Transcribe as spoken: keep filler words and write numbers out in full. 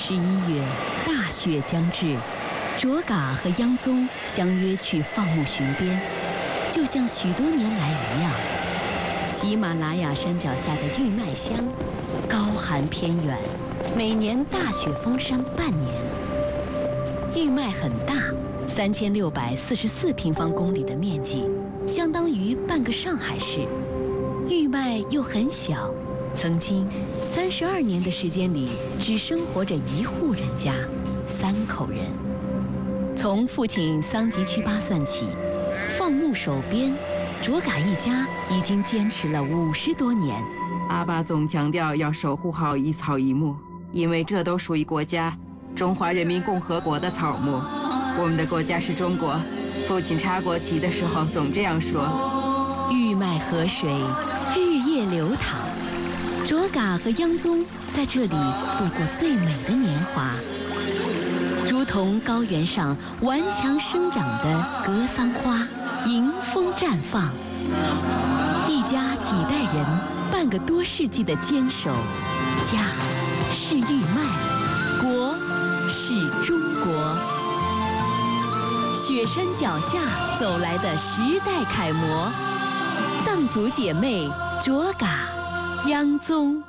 十一月，大雪将至，卓嘎和央宗相约去放牧巡边，就像许多年来一样。喜马拉雅山脚下的玉麦乡，高寒偏远，每年大雪封山半年。玉麦很大，三千六百四十四平方公里的面积，相当于半个上海市。玉麦又很小，曾经三十二年的时间里，只生活着一户人家，三口人。从父亲桑吉曲巴算起，放牧守边，卓嘎一家已经坚持了五十多年。 阿爸总强调要守护好一草一木，因为这都属于国家中华人民共和国的草木。我们的国家是中国，父亲插国旗的时候总这样说。 玉麦河水日夜流淌，卓嘎和央宗在这里度过最美的年华，如同高原上顽强生长的格桑花，迎风绽放。一家几代人，半个多世纪的坚守，家是玉麦，国是中国。雪山脚下走来的时代楷模，藏族姐妹卓嘎、央宗。